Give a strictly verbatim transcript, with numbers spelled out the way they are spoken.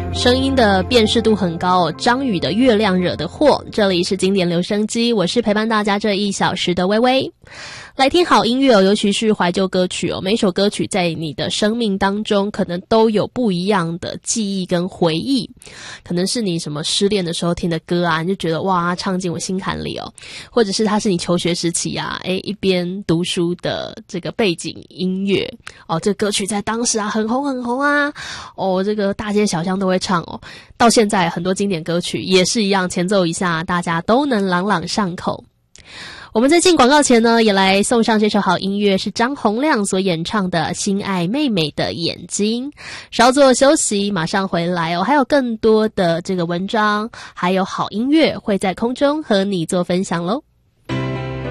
声音的辨识度很高哦，张宇的《月亮惹的祸》，这里是经典留声机，我是陪伴大家这一小时的微微。来听好音乐哦，尤其是怀旧歌曲哦。每首歌曲在你的生命当中，可能都有不一样的记忆跟回忆。可能是你什么失恋的时候听的歌啊，你就觉得哇，唱进我心坎里哦。或者是它是你求学时期啊，诶，一边读书的这个背景音乐哦。这个歌曲在当时啊很红很红啊，哦，这个大街小巷都会唱哦。到现在很多经典歌曲也是一样，前奏一下，大家都能朗朗上口。我们在进广告前呢，也来送上这首好音乐，是张洪量所演唱的《心爱妹妹的眼睛》。稍作休息，马上回来哦。还有更多的这个文章，还有好音乐会在空中和你做分享咯。